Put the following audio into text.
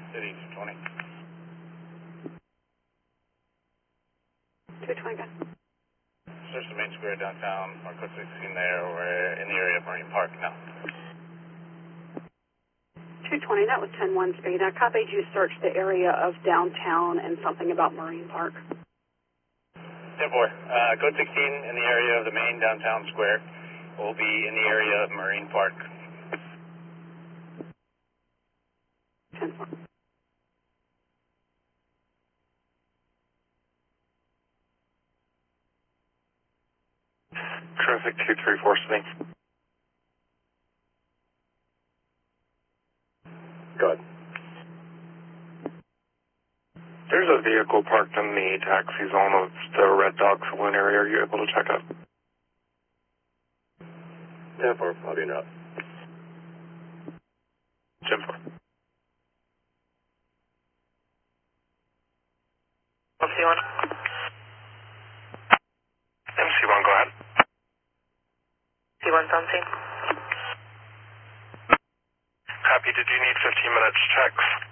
City 20. 220, guys. Search the main square downtown, or code 16 there. We're in the area of Marine Park now. 220, that was 10-1 speed. I copied you search the area of downtown and something about Marine Park. 10-4, code 16 in the area of the main downtown square. We'll be in the area of Marine Park. 10-4. Traffic 234 Sydney. Go ahead. There's a vehicle parked in the taxi zone of the Red Dog Saloon area. Are you able to check it? 10-4, I'll be in route. 10-4. MC1. MC1, go ahead. MC1's on scene. Copy. Did you need 15 minutes checks?